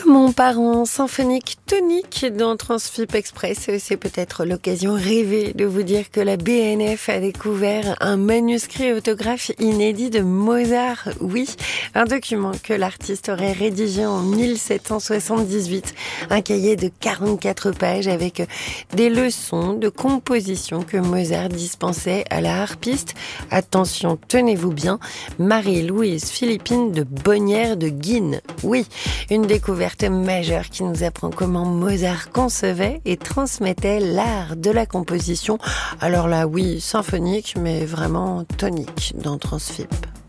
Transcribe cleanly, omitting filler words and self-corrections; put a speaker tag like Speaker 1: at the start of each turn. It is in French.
Speaker 1: Mon parent symphonique tonique dans Transfip Express, c'est peut-être l'occasion rêvée de vous dire que la BNF a découvert un manuscrit autographe inédit de Mozart. Oui, un document que l'artiste aurait rédigé en 1778. Un cahier de 44 pages avec des leçons de composition que Mozart dispensait à la harpiste. Attention, tenez-vous bien, Marie-Louise Philippine de Bonnières de Guines. Oui, une découverte majeure qui nous apprend comment Mozart concevait et transmettait l'art de la composition. Alors là, oui, symphonique, mais vraiment tonique dans Transfip.